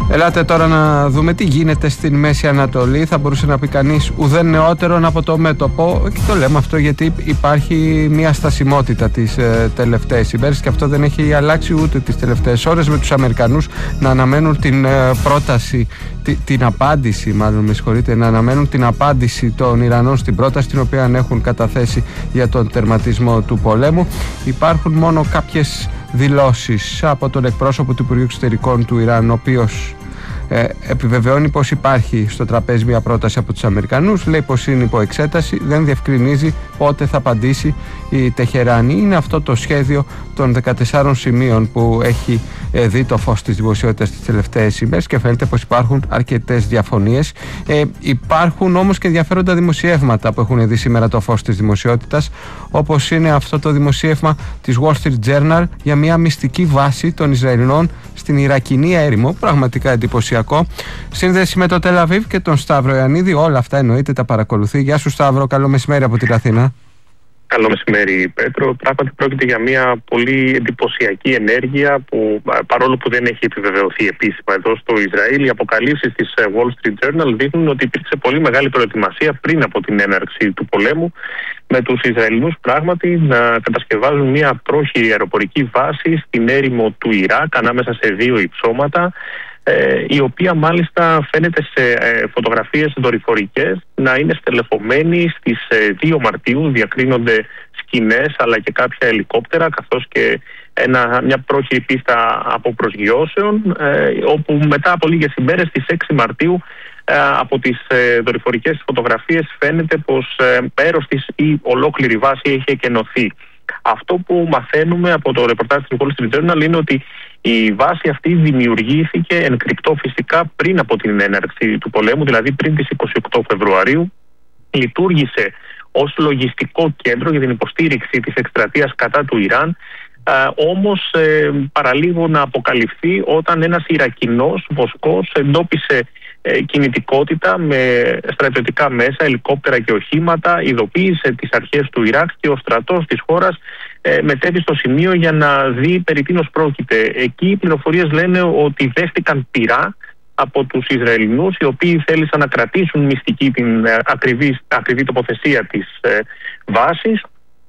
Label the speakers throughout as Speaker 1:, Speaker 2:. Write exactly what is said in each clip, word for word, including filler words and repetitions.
Speaker 1: Ελάτε τώρα να δούμε τι γίνεται στην Μέση Ανατολή. Θα μπορούσε να πει κανείς ουδέν νεότερον από το μέτωπο. Και το λέμε αυτό γιατί υπάρχει μια στασιμότητα τις ε, τελευταίες ημέρες και αυτό δεν έχει αλλάξει ούτε τις τελευταίες ώρες, με τους Αμερικανούς να αναμένουν την ε, πρόταση, την, την απάντηση, μάλλον με συγχωρείτε, να αναμένουν την απάντηση των Ιρανών στην πρόταση την οποία έχουν καταθέσει για τον τερματισμό του πολέμου. Υπάρχουν μόνο κάποιες δηλώσεις από τον εκπρόσωπο του Υπουργείου Εξωτερικών του Ιράν, ο οποίος ε, επιβεβαιώνει πως υπάρχει στο τραπέζι μια πρόταση από τους Αμερικανούς, λέει πως είναι υπό εξέταση, δεν διευκρινίζει πότε θα απαντήσει η Τεχεράνη. Είναι αυτό το σχέδιο των δεκατεσσάρων σημείων που έχει ε, δει το φως της δημοσιότητας τις τελευταίες ημέρες και φαίνεται πως υπάρχουν αρκετές διαφωνίες. Ε, υπάρχουν όμως και ενδιαφέροντα δημοσιεύματα που έχουν δει σήμερα το φως της δημοσιότητας, όπως είναι αυτό το δημοσίευμα της Wall Street Journal για μια μυστική βάση των Ισραηλινών στην Ιρακινή έρημο, πραγματικά εντυπωσιακό. Σύνδεση με το Τελ Αβίβ και τον Σταύρο Ιωαννίδη, όλα αυτά εννοείται τα παρακολουθεί. Γεια σου Σταύρο, καλό μεσημέρι από την Αθήνα.
Speaker 2: Καλό μεσημέρι, Πέτρο. Πράγματι πρόκειται για μια πολύ εντυπωσιακή ενέργεια που, παρόλο που δεν έχει επιβεβαιωθεί επίσημα εδώ στο Ισραήλ, οι αποκαλύψεις της Wall Street Journal δείχνουν ότι υπήρξε πολύ μεγάλη προετοιμασία πριν από την έναρξη του πολέμου, με τους Ισραηλινούς πράγματι να κατασκευάζουν μια πρόχειρη αεροπορική βάση στην έρημο του Ιράκ, ανάμεσα σε δύο υψώματα, η οποία μάλιστα φαίνεται σε φωτογραφίες δορυφορικές να είναι στελεχωμένη στις δύο Μαρτίου. Διακρίνονται σκηνές αλλά και κάποια ελικόπτερα, καθώς και ένα, μια πρόχειρη πίστα από προσγειώσεων, όπου μετά από λίγες ημέρες, στις έξι Μαρτίου, από τις δορυφορικές φωτογραφίες φαίνεται πως μέρος της ή ολόκληρη βάση έχει εκενωθεί. Αυτό που μαθαίνουμε από το ρεπορτάζ του Wall Street Journal είναι ότι η βάση αυτή δημιουργήθηκε εν κρυπτό φυσικά πριν από την έναρξη του πολέμου, δηλαδή πριν τις είκοσι οκτώ Φεβρουαρίου. Λειτουργήσε ως λογιστικό κέντρο για την υποστήριξη της εκστρατείας κατά του Ιράν, ε, όμως ε, παραλίγο να αποκαλυφθεί όταν ένας Ιρακινός βοσκός εντόπισε ε, κινητικότητα με στρατιωτικά μέσα, ελικόπτερα και οχήματα, ειδοποίησε τις αρχές του Ιράκ και ο στρατός της χώρας ε, μετέβη στο σημείο για να δει περί τίνος πρόκειται. Εκεί οι πληροφορίες λένε ότι δέχτηκαν πυρά από τους Ισραηλινούς, οι οποίοι θέλησαν να κρατήσουν μυστική την ε, ακριβή, ακριβή τοποθεσία της ε, βάσης.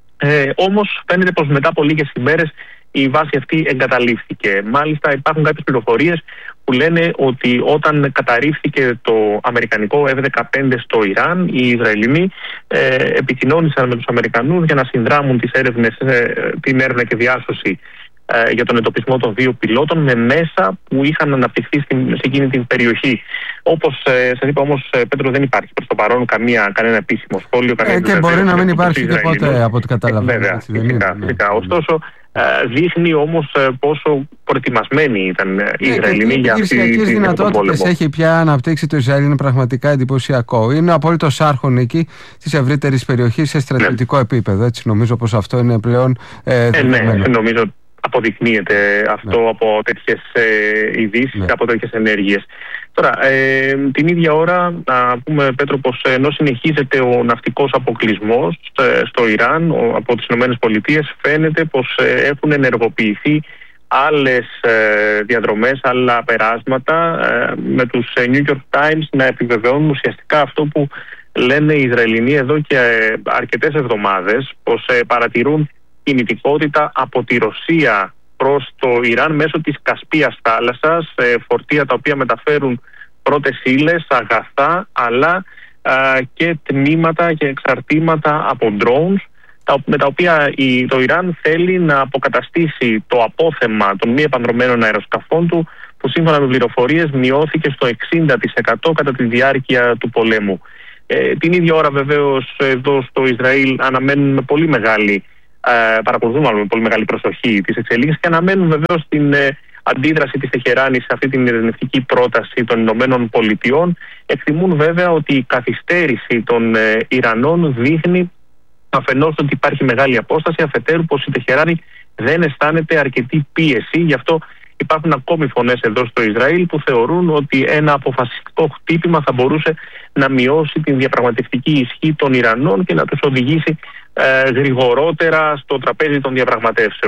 Speaker 2: Ε, όμως φαίνεται πως μετά από λίγες ημέρες η βάση αυτή εγκαταλείφθηκε. Μάλιστα υπάρχουν κάποιες πληροφορίες που λένε ότι όταν καταρρίφθηκε το αμερικανικό εφ δεκαπέντε στο Ιράν, οι Ισραηλινοί ε, επικοινώνησαν με τους Αμερικανούς για να συνδράμουν τις έρευνες, ε, την έρευνα και διάσωση ε, για τον εντοπισμό των δύο πιλότων με μέσα που είχαν αναπτυχθεί στην, σε εκείνη την περιοχή. Όπως ε, σας είπα όμως, ε, Πέτρο, δεν υπάρχει προς το παρόν καμία, κανένα επίσημο σχόλιο.
Speaker 1: Ε, και μπορεί να μην υπάρχει και ποτέ από ό,τι καταλαβαίνω.
Speaker 2: Ε, βέβαια, φυσικά, φυσικά. Ωστόσο, δείχνει όμως πόσο προετοιμασμένοι ήταν οι Ισραηλινοί για αυτή την πόλεμο. Οι
Speaker 1: δυνατότητες έχει πια αναπτύξει το Ισραήλ, είναι πραγματικά εντυπωσιακό. Είναι απόλυτος άρχον εκεί της ευρύτερης περιοχής σε στρατιωτικό ναι. επίπεδο. Έτσι, νομίζω πως αυτό είναι πλέον ε,
Speaker 2: ε, ναι, νομίζω αποδεικνύεται αυτό ναι. από τέτοιες ε, ειδήσεις, ναι. από τέτοιες ενέργειες. Τώρα, ε, την ίδια ώρα, να πούμε, Πέτρο, πως ενώ συνεχίζεται ο ναυτικός αποκλεισμός ε, στο Ιράν ο, από τις ΗΠΑ, φαίνεται πως ε, έχουν ενεργοποιηθεί άλλες ε, διαδρομές, άλλα περάσματα, ε, με τους ε, New York Times να επιβεβαιώνουν ουσιαστικά αυτό που λένε οι Ισραηλινοί εδώ και ε, αρκετές εβδομάδες, πως ε, παρατηρούν κινητικότητα από τη Ρωσία προς το Ιράν μέσω της Κασπίας θάλασσας, φορτία τα οποία μεταφέρουν πρώτες ύλες, αγαθά, αλλά α, και τμήματα και εξαρτήματα από drones, τα, με τα οποία η, το Ιράν θέλει να αποκαταστήσει το απόθεμα των μη επανδρομένων αεροσκαφών του, που σύμφωνα με πληροφορίες μειώθηκε στο εξήντα τοις εκατό κατά τη διάρκεια του πολέμου. Ε, την ίδια ώρα βεβαίως εδώ στο Ισραήλ αναμένουν με πολύ μεγάλη Uh, παρακολουθούν μάλλον με πολύ μεγάλη προσοχή τις εξελίξεις και αναμένουν βεβαίως την uh, αντίδραση της Τεχεράνης σε αυτή την ειρηνευτική πρόταση των Ηνωμένων Πολιτειών. Εκτιμούν βέβαια ότι η καθυστέρηση των uh, Ιρανών δείχνει αφενός ότι υπάρχει μεγάλη απόσταση, αφετέρου πως η Τεχεράνη δεν αισθάνεται αρκετή πίεση. Γι' αυτό υπάρχουν ακόμη φωνές εδώ στο Ισραήλ που θεωρούν ότι ένα αποφασιστικό χτύπημα θα μπορούσε να μειώσει την διαπραγματευτική ισχύ των Ιρανών και να τους οδηγήσει ε, γρηγορότερα στο τραπέζι των διαπραγματεύσεων.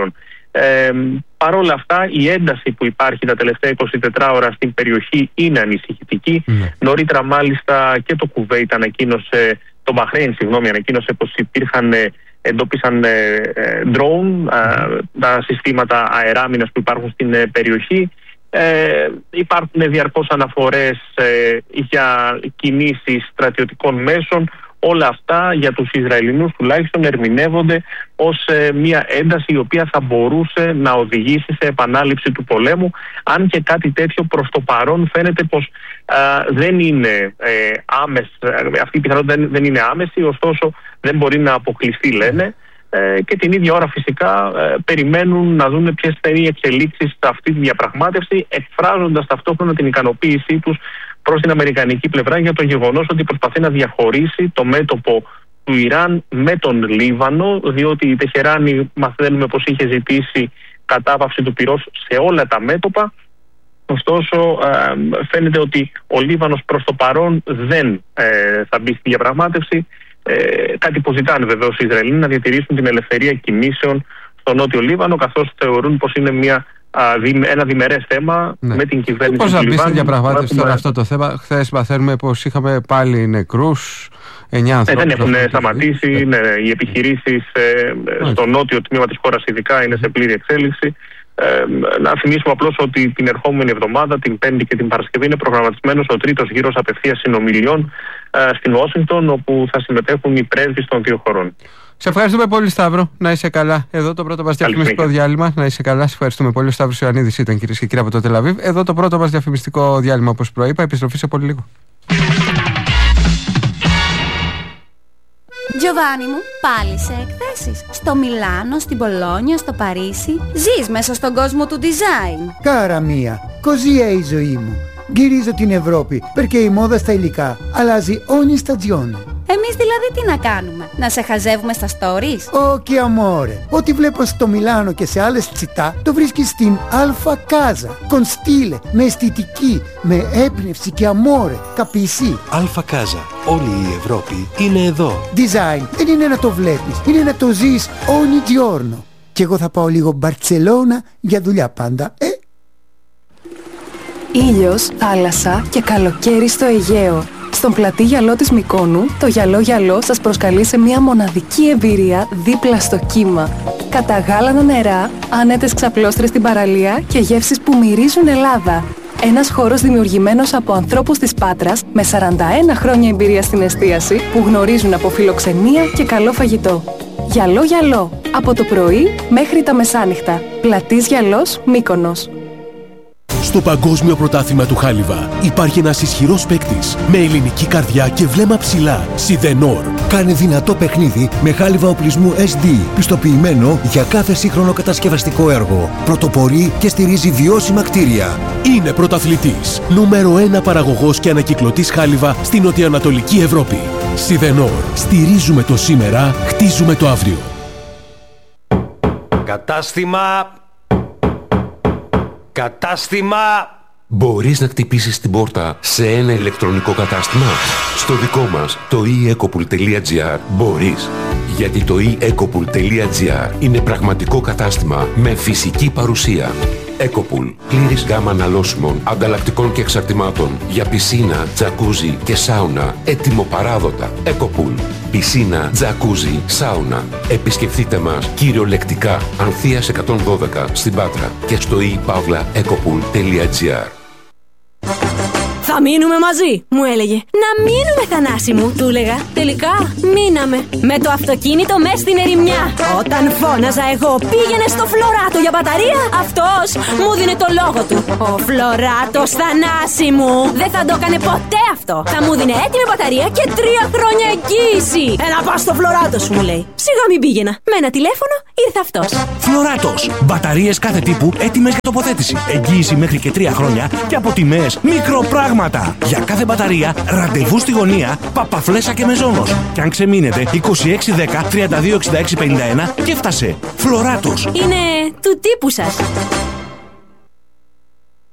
Speaker 2: Ε, Παρ' όλα αυτά, η ένταση που υπάρχει τα τελευταία εικοσιτετρά ώρα στην περιοχή είναι ανησυχητική. Mm. Νωρίτερα, μάλιστα, και το Κουβέιτ ανακοίνωσε, το Μπαχρέιν, συγγνώμη, ανακοίνωσε πως υπήρχαν, εντόπισαν ντρόουν, mm. τα συστήματα αεράμινας που υπάρχουν στην ε, περιοχή. Ε, υπάρχουν διαρκώς αναφορές ε, για κινήσεις στρατιωτικών μέσων. Όλα αυτά για τους Ισραηλινούς τουλάχιστον ερμηνεύονται ως ε, μια ένταση η οποία θα μπορούσε να οδηγήσει σε επανάληψη του πολέμου, αν και κάτι τέτοιο προς το παρόν φαίνεται πως ε, δεν είναι ε, άμεση, αυτή η πιθανότητα δεν, δεν είναι άμεση, ωστόσο δεν μπορεί να αποκλειστεί, λένε, ε, και την ίδια ώρα φυσικά ε, περιμένουν να δουν ποιες θα είναι οι εξελίξεις σε αυτή τη διαπραγμάτευση, εκφράζοντας ταυτόχρονα την ικανοποίησή τους προς την αμερικανική πλευρά για το γεγονός ότι προσπαθεί να διαχωρίσει το μέτωπο του Ιράν με τον Λίβανο, διότι η Τεχεράνη μαθαίνουμε πως είχε ζητήσει κατάπαυση του πυρός σε όλα τα μέτωπα. Ωστόσο ε, φαίνεται ότι ο Λίβανος προς το παρόν δεν ε, θα μπει στη διαπραγμάτευση, ε, κάτι που ζητάνε βεβαίως οι Ισραηλοί, να διατηρήσουν την ελευθερία κινήσεων στο νότιο Λίβανο, καθώς θεωρούν πως είναι μια ένα διμερές θέμα, ναι, με την κυβέρνηση του Λιβάνου.
Speaker 1: Πώς θα μπει στη διαπραγμάτευση τώρα αυτό το θέμα? Χθες μαθαίνουμε πως είχαμε πάλι νεκρούς, εννιά ανθρώπους.
Speaker 2: Ε, δεν έχουν σταματήσει, ναι, οι επιχειρήσεις ε, στο νότιο τμήμα της χώρας ειδικά είναι σε πλήρη εξέλιξη. Ε, να θυμίσουμε απλώς ότι την ερχόμενη εβδομάδα, την Πέμπτη και την Παρασκευή, είναι προγραμματισμένος ο τρίτος γύρος απευθείας συνομιλιών ε, στην Ουάσιγκτον, όπου θα συμμετέχουν οι πρέσβεις των δύο χωρών.
Speaker 1: Σε ευχαριστούμε πολύ, Σταύρο. Να είσαι καλά. Εδώ το πρώτο μας διαφημιστικό διάλειμμα. Να είσαι καλά. Σε ευχαριστούμε πολύ. Ο Σταύρος Ιωαννίδης ήταν, κυρίες και κύριοι, από το Τελαβίβ. Εδώ το πρώτο μας διαφημιστικό διάλειμμα, όπως προείπα. Επιστροφή σε πολύ λίγο.
Speaker 3: Giovanni μου, πάλι σε εκθέσεις. Στο Μιλάνο, στην Πολόνια, στο Παρίσι. Ζεις μέσα στον κόσμο του design.
Speaker 4: Κάρα μία, così è η ζωή μου. Γυρίζω την Ευρώπη, perché η μόδα στα υλικά αλλάζει ogni stagione.
Speaker 3: Εμείς δηλαδή τι να κάνουμε, να σε χαζεύουμε στα stories?
Speaker 4: Όχι, amore. Ό,τι βλέπω στο Μιλάνο και σε άλλες τσιτά, το βρίσκεις στην Alfa Casa. Con stile, με αισθητική, με έμπνευση και amore. Capisci?
Speaker 5: Alfa Casa. Όλη η Ευρώπη είναι εδώ.
Speaker 4: Design δεν είναι να το βλέπεις, είναι να το ζεις ogni giorno. Και εγώ θα πάω λίγο Μπαρτσελώνα για δουλειά πάντα, ε?
Speaker 6: Ήλιος, θάλασσα και καλοκαίρι στο Αιγαίο. Στον πλατή γυαλό της Μυκόνου, το γυαλό γυαλό σας προσκαλεί σε μια μοναδική εμπειρία δίπλα στο κύμα. Καταγάλανα νερά, άνετες ξαπλώστρες στην παραλία και γεύσεις που μυρίζουν Ελλάδα. Ένας χώρος δημιουργημένος από ανθρώπους της Πάτρας με σαράντα ένα χρόνια εμπειρία στην εστίαση που γνωρίζουν από φιλοξενία και καλό φαγητό. Γυαλό γυαλό, από το πρωί μέχρι τα μεσάνυχτα. Πλατής γυαλός, Μύκονος.
Speaker 5: Στο Παγκόσμιο Πρωτάθλημα του Χάλιβα υπάρχει ένας ισχυρός παίκτης με ελληνική καρδιά και βλέμμα ψηλά. Σιδενόρ.
Speaker 7: Κάνε δυνατό παιχνίδι με χάλιβα οπλισμού ες ντι, πιστοποιημένο για κάθε σύγχρονο κατασκευαστικό έργο. Πρωτοπορεί και στηρίζει βιώσιμα κτίρια.
Speaker 5: Είναι πρωταθλητής. Νούμερο ένα παραγωγός και ανακυκλωτής χάλιβα στην νοτιοανατολική Ευρώπη. Σιδενόρ. Στηρίζουμε το σήμερα, χτίζουμε το αύριο.
Speaker 8: Κατάστημα... Κατάστημα...
Speaker 9: Μπορείς να χτυπήσεις την πόρτα σε ένα ηλεκτρονικό κατάστημα? Στο δικό μας, το e ecopool τελεία gr, μπορείς. Γιατί το e ecopool τελεία gr είναι πραγματικό κατάστημα με φυσική παρουσία. Ecopool, πλήρης γάμα αναλώσιμων, ανταλλακτικών και εξαρτημάτων για πισίνα, τζακούζι και σάουνα, έτοιμο παράδοτα. Ecopool, πισίνα, τζακούζι, σάουνα. Επισκεφτείτε μας κυριολεκτικά, Ανθείας εκατόν δώδεκα στην Πάτρα και στο e pavla ecopool τελεία gr.
Speaker 10: Θα μείνουμε μαζί, μου έλεγε. Να μείνουμε, Θανάση μου, του έλεγα. Τελικά μείναμε. Με το αυτοκίνητο μες στην ερημιά. Όταν φώναζα εγώ πήγαινε στο Φλωράτο για μπαταρία, αυτός μου δίνε το λόγο του. Ο Φλωράτος, Θανάση μου, δεν θα το έκανε ποτέ αυτό. Θα μου δίνε έτοιμη μπαταρία και τρία χρόνια εγγύηση. Έλα πας στο Φλωράτο σου, μου λέει. Σιγά μην πήγαινα. Με ένα τηλέφωνο ήρθε αυτός.
Speaker 11: Φλωράτος. Μπαταρίες κάθε τύπου έτοιμες για τοποθέτηση. Εγγύηση μέχρι και τρία χρόνια και από τιμές μικροπράγματα. Για κάθε μπαταρία, ραντεβού στη γωνία, Παπαφλέσσα και Μεζόνος. Και αν ξεμείνετε, είκοσι έξι δέκα τριάντα δύο εξήντα έξι πενήντα ένα και φτάσε. Φλωράτος.
Speaker 10: Είναι του τύπου σας.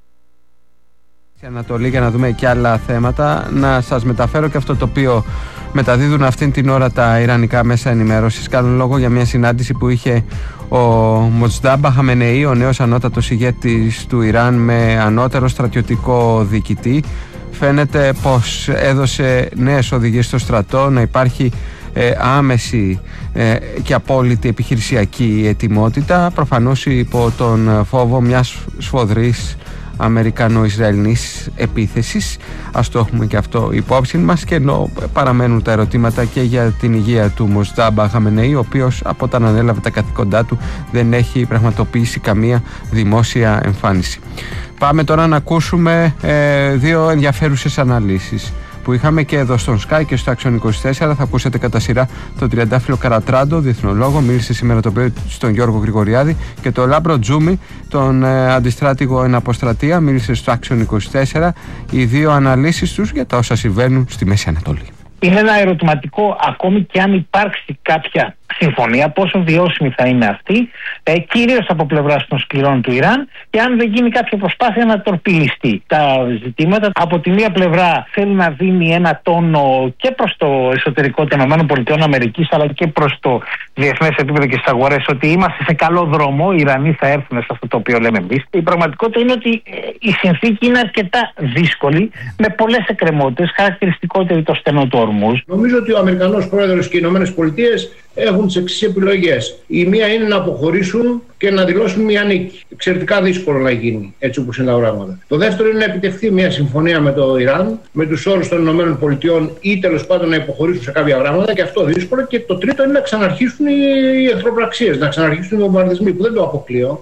Speaker 1: Ανατολή, για να δούμε και άλλα θέματα, να σας μεταφέρω και αυτό το οποίο μεταδίδουν αυτήν την ώρα τα ιρανικά μέσα ενημέρωσης. Κάνουν λόγο για μια συνάντηση που είχε ο Μοτζτάμπα Χαμενεή, ο νέος ανώτατος ηγέτης του Ιράν, με ανώτερο στρατιωτικό διοικητή. Φαίνεται πως έδωσε νέες οδηγίες στο στρατό να υπάρχει ε, άμεση ε, και απόλυτη επιχειρησιακή ετοιμότητα, προφανώς υπό τον φόβο μιας σφοδρής Αμερικανο-Ισραηλινής επίθεσης. Ας το έχουμε και αυτό υπόψη μας, και ενώ παραμένουν τα ερωτήματα και για την υγεία του Μοζτάμπα Χαμενεή, ο οποίος από όταν ανέλαβε τα καθήκοντά του δεν έχει πραγματοποιήσει καμία δημόσια εμφάνιση. Πάμε τώρα να ακούσουμε ε, δύο ενδιαφέρουσες αναλύσεις που είχαμε και εδώ στον Sky και στο Action είκοσι τέσσερα. Θα ακούσετε κατά σειρά τον Τριαντάφυλλο Καρατράντο, διεθνολόγο, μίλησε σήμερα το πρωί στον Γιώργο Γρηγοριάδη, και τον Λάμπρο Τζούμι, τον ε, αντιστράτηγο εν αποστρατεία, μίλησε στο Action είκοσι τέσσερα. Οι δύο αναλύσεις τους για τα όσα συμβαίνουν στη Μέση Ανατολή.
Speaker 12: Είναι ένα ερωτηματικό, ακόμη και αν υπάρξει κάποια συμφωνία, πόσο βιώσιμη θα είναι αυτή, ε, κυρίως από πλευράς των σκληρών του Ιράν, και αν δεν γίνει κάποια προσπάθεια να τορπιλιστεί τα ζητήματα. Από τη μία πλευρά θέλει να δίνει ένα τόνο και προς το εσωτερικό των ΗΠΑ, αλλά και προς το διεθνές επίπεδο και στις αγορές, ότι είμαστε σε καλό δρόμο, οι Ιρανοί θα έρθουν σε αυτό το οποίο λέμε εμείς. Η πραγματικότητα είναι ότι ε, η συνθήκη είναι αρκετά δύσκολη, με πολλές εκκρεμότητες, χαρακτηριστικότερη το στενό του Ορμούζ.
Speaker 13: Νομίζω ότι ο Αμερικανός πρόεδρος και οι ΗΠΑ έχουν τις εξής επιλογές. Η μία είναι να αποχωρήσουν και να δηλώσουν μια νίκη. Εξαιρετικά δύσκολο να γίνει έτσι όπως είναι τα πράγματα. Το δεύτερο είναι να επιτευχθεί μια συμφωνία με το Ιράν, με τους όρους των ΗΠΑ, ή τέλος πάντων να υποχωρήσουν σε κάποια πράγματα, και αυτό δύσκολο. Και το τρίτο είναι να ξαναρχίσουν οι εχθροπραξίες, να ξαναρχίσουν οι βομβαρδισμοί, που δεν το αποκλείω.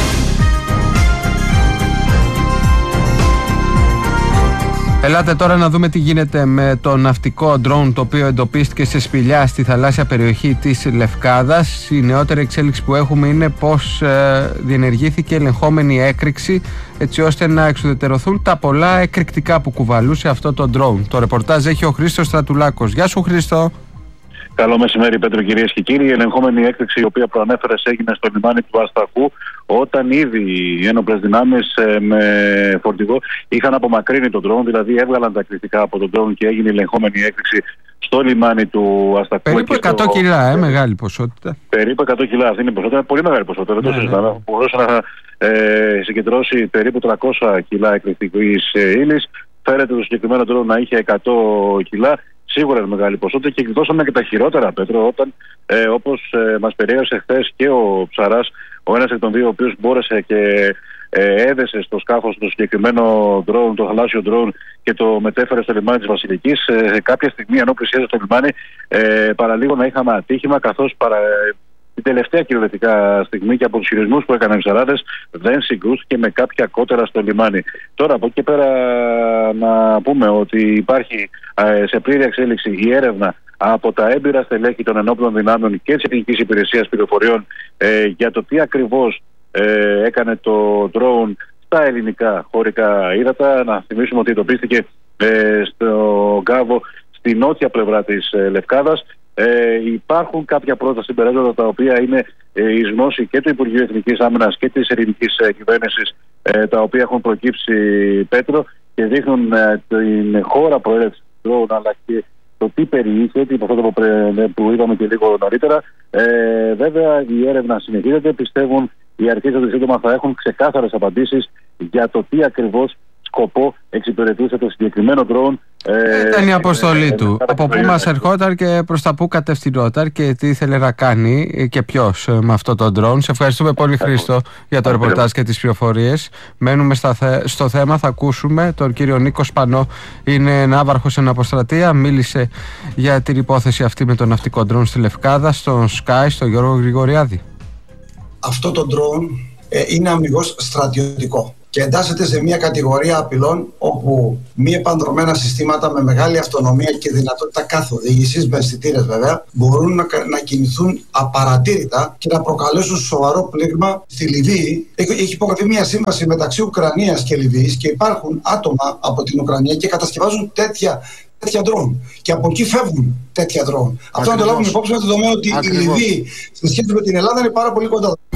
Speaker 1: Ελάτε τώρα να δούμε τι γίνεται με το ναυτικό drone, το οποίο εντοπίστηκε σε σπηλιά στη θαλάσσια περιοχή της Λευκάδας. Η νεότερη εξέλιξη που έχουμε είναι πως ε, διενεργήθηκε ελεγχόμενη έκρηξη, έτσι ώστε να εξουδετερωθούν τα πολλά εκρηκτικά που κουβαλούσε αυτό το drone. Το ρεπορτάζ έχει ο Χρήστος Στρατουλάκος. Γεια σου, Χρήστο.
Speaker 14: Καλό μεσημέρι, Πέτρο, κυρίες και κύριοι. Η ελεγχόμενη έκρηξη, η οποία προανέφερες, έγινε στο λιμάνι του Αστακού, όταν ήδη οι ένοπλες δυνάμεις ε, με φορτηγό είχαν απομακρύνει τον drone, δηλαδή έβγαλαν τα εκρηκτικά από τον drone και έγινε η ελεγχόμενη έκρηξη στο λιμάνι του Αστακού.
Speaker 1: Περίπου εκατό στο... κιλά, ε, μεγάλη ποσότητα.
Speaker 14: Περίπου εκατό κιλά, αυτή είναι η ποσότητα, πολύ μεγάλη ποσότητα. Δεν το συζητάμε. Μπορούσε να ε, συγκεντρώσει περίπου τριακόσια κιλά εκρηκτικής ε, ύλης. Φέρεται το συγκεκριμένο drone να είχε εκατό κιλά. Σίγουρα είναι μεγάλη ποσότητα, και εκδώσαμε και τα χειρότερα, Πέτρο, όταν ε, όπως ε, μας περιέγραψε χθες και ο Ψαράς, ο ένας εκ των δύο, ο οποίος μπόρεσε και ε, έδεσε στο σκάφος το συγκεκριμένο drone, το θαλάσσιο drone, και το μετέφερε στο λιμάνι της Βασιλικής. Ε, σε κάποια στιγμή, ενώ πλησίαζε στο λιμάνι, ε, παραλίγο να είχαμε ατύχημα, καθώς παρα, την τελευταία κυριολεκτικά στιγμή, και από τους χειρισμούς που έκαναν οι ψαράδες, δεν συγκρούστηκε με κάποια κότερα στο λιμάνι. Τώρα, από εκεί και πέρα, να πούμε ότι υπάρχει ε, σε πλήρη εξέλιξη η έρευνα από τα έμπειρα στελέχη των ενόπλων δυνάμεων και της Εθνικής Υπηρεσίας Πληροφοριών ε, για το τι ακριβώς ε, έκανε το drone στα ελληνικά χωρικά ύδατα. Να θυμίσουμε ότι εντοπίστηκε ε, στο Γκάβο, στη νότια πλευρά της ε, Λευκάδας. Ε, υπάρχουν κάποια πρώτα συμπεράσματα, τα οποία είναι ε, η γνώση και του Υπουργείου Εθνικής Άμυνας και της ελληνικής ε, κυβέρνησης, ε, τα οποία έχουν προκύψει, Πέτρο, και δείχνουν ε, την χώρα προέλευσης του drone, αλλά και το τι περιείχε, τι αυτό που, που είπαμε και λίγο νωρίτερα. Ε, βέβαια, η έρευνα συνεχίζεται. Πιστεύουν οι αρχές ότι σύντομα θα έχουν ξεκάθαρες απαντήσεις για το τι ακριβώς σκοπό εξυπηρετούσε το συγκεκριμένο drone.
Speaker 1: Ε, Ήταν η αποστολή ε, του. Ε, από πού μας ερχόταν και προς τα πού κατευθυνόταν και τι ήθελε να κάνει και ποιος με αυτό το drone. Σε ευχαριστούμε πολύ, Χρήστο, για το ρεπορτάζ και τις πληροφορίες. Μένουμε στα θε... στο θέμα. Θα ακούσουμε τον κύριο Νίκο Σπανό. Είναι ναύαρχος εν αποστρατεία. Μίλησε για την υπόθεση αυτή με το ναυτικό drone στη Λευκάδα, στον Sky, στον Γιώργο Γρηγοριάδη.
Speaker 15: Αυτό το drone ε, είναι αμιγώς στρατιωτικό και εντάσσεται σε μια κατηγορία απειλών όπου μη επανδρομένα συστήματα με μεγάλη αυτονομία και δυνατότητα καθοδήγησης, με αισθητήρες βέβαια, μπορούν να, να κινηθούν απαρατήρητα και να προκαλέσουν σοβαρό πλήγμα στη Λιβύη. Έχει υπογραφεί μια σύμβαση μεταξύ Ουκρανίας και Λιβύης και υπάρχουν άτομα από την Ουκρανία και κατασκευάζουν τέτοια, τέτοια ντρόουν. Και από εκεί φεύγουν τέτοια ντρόουν. Αυτό να το λάβουμε υπόψη, με το δεδομένο ότι Ακριβώς. η Λιβύη σε σχέση με την Ελλάδα είναι πάρα πολύ κοντά.